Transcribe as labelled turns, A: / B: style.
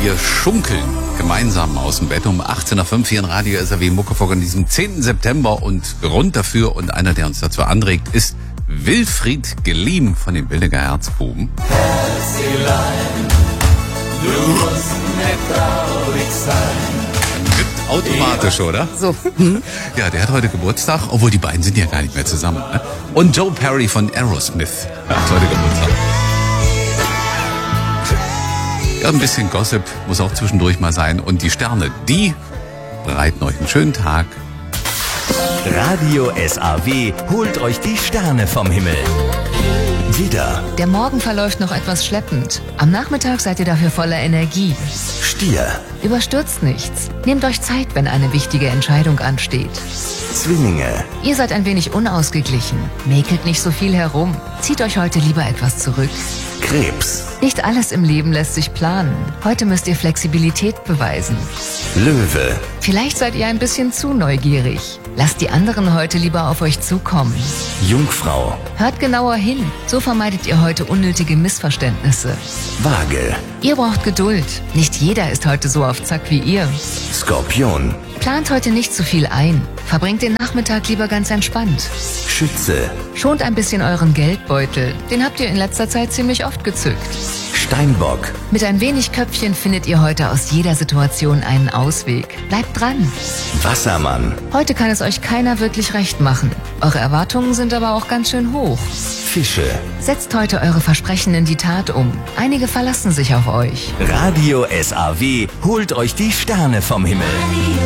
A: Wir schunkeln gemeinsam aus dem Bett um 18.05 Uhr hier in Radio SAW Muckefuck an diesem 10. September und Grund dafür und einer, der uns dazu anregt, ist Wilfried Geliem von den Wildecker Herzbuben.
B: Herzelein, du musst nicht traurig sein.
A: Gibt automatisch, oder?
C: So.
A: Ja, der hat heute Geburtstag, obwohl die beiden sind ja gar nicht mehr zusammen. Ne? Und Joe Perry von Aerosmith hat heute Geburtstag. Ja, ein bisschen Gossip muss auch zwischendurch mal sein. Und die Sterne, die bereiten euch einen schönen Tag.
D: Radio SAW holt euch die Sterne vom Himmel. Widder,
C: Der Morgen verläuft noch etwas schleppend. Am Nachmittag seid ihr dafür voller Energie.
D: Stier,
C: Überstürzt nichts. Nehmt euch Zeit, wenn eine wichtige Entscheidung ansteht.
D: Zwillinge,
C: Ihr seid ein wenig unausgeglichen. Mäkelt nicht so viel herum. Zieht euch heute lieber etwas zurück.
D: Krebs,
C: Nicht alles im Leben lässt sich planen. Heute müsst ihr Flexibilität beweisen.
D: Löwe,
C: Vielleicht seid ihr ein bisschen zu neugierig. Lasst die anderen heute lieber auf euch zukommen.
D: Jungfrau,
C: Hört genauer hin. So vermeidet ihr heute unnötige Missverständnisse.
D: Waage,
C: Ihr braucht Geduld. Nicht jeder ist heute so auf Zack wie ihr.
D: Skorpion,
C: Plant heute nicht zu viel ein. Verbringt den Nachmittag lieber ganz entspannt.
D: Schütze,
C: Schont ein bisschen euren Geldbeutel. Den habt ihr in letzter Zeit ziemlich oft gezückt.
D: Steinbock,
C: Mit ein wenig Köpfchen findet ihr heute aus jeder Situation einen Ausweg. Bleibt dran.
D: Wassermann,
C: Heute kann es euch keiner wirklich recht machen. Eure Erwartungen sind aber auch ganz schön hoch.
D: Fische.
C: Setzt heute eure Versprechen in die Tat um. Einige verlassen sich auf euch.
D: Radio SAW holt euch die Sterne vom Himmel.